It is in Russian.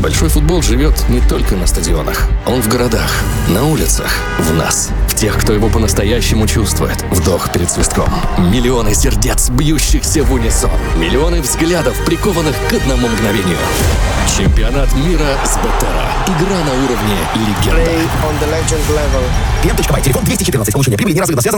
Большой футбол живет не только на стадионах. Он в городах, на улицах, в нас. В тех, кто его по-настоящему чувствует. Вдох перед свистком. Миллионы сердец, бьющихся в унисон. Миллионы взглядов, прикованных к одному мгновению. Чемпионат мира с Беттера. Игра на уровне легенда. Play on the legend level. Клиент.бай, телефон 214. Получение прибыли неразрывно связано